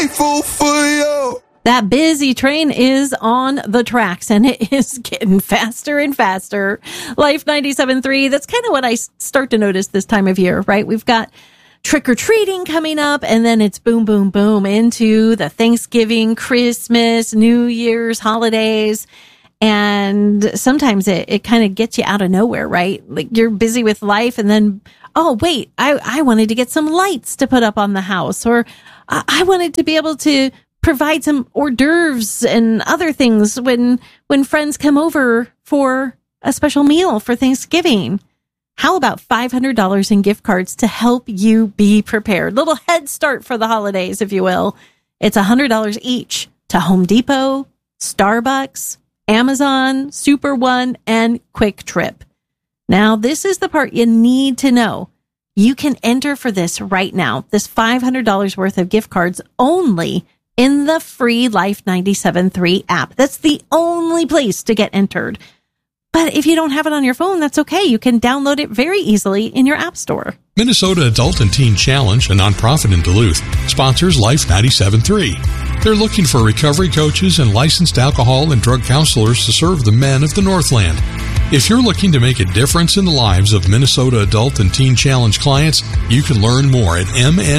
Grateful for you. That busy train is on the tracks, and it is getting faster and faster. Life 97.3, that's kind of what I start to notice this time of year, right? We've got trick-or-treating coming up, and then it's boom, boom, boom into the Thanksgiving, Christmas, New Year's holidays. And sometimes it kind of gets you out of nowhere, right? Like you're busy with life, and then, oh, wait, I wanted to get some lights to put up on the house, or I wanted to be able to provide some hors d'oeuvres and other things when friends come over for a special meal for Thanksgiving. How about $500 in gift cards to help you be prepared? Little head start for the holidays, if you will. It's $100 each to Home Depot, Starbucks, Amazon, Super One, and Quick Trip. Now, this is the part you need to know. You can enter for this right now. This $500 worth of gift cards only in the free Life 97.3 app. That's the only place to get entered. But if you don't have it on your phone, that's okay. You can download it very easily in your app store. Minnesota Adult and Teen Challenge, a nonprofit in Duluth, sponsors Life 97.3. They're looking for recovery coaches and licensed alcohol and drug counselors to serve the men of the Northland. If you're looking to make a difference in the lives of Minnesota Adult and Teen Challenge clients, you can learn more at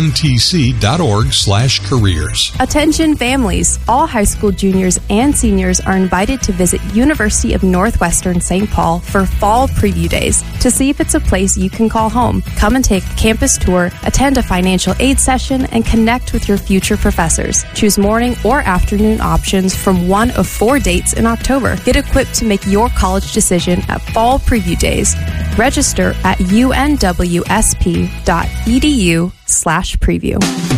mntc.org/careers. Attention families. All high school juniors and seniors are invited to visit University of Northwestern St. Paul for fall preview days to see if it's a place you can call home. Come and take a campus tour, attend a financial aid session, and connect with your future professors. Choose morning or afternoon options from one of 4 dates in October. Get equipped to make your college decision at Fall Preview Days. Register at unwsp.edu/preview.